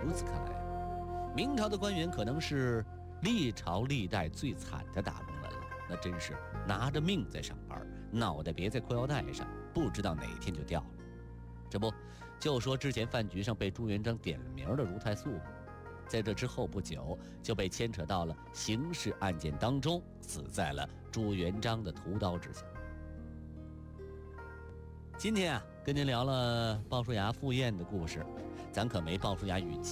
如此看来，明朝的官员可能是历朝历代最惨的打工人了，那真是拿着命在上班，脑袋别在裤腰带上，不知道哪天就掉了。这不，就说之前饭局上被朱元璋点了名的如太素，在这之后不久就被牵扯到了刑事案件当中，死在了朱元璋的屠刀之下。今天啊，跟您聊了鲍叔牙赴宴的故事，咱可没鲍叔牙与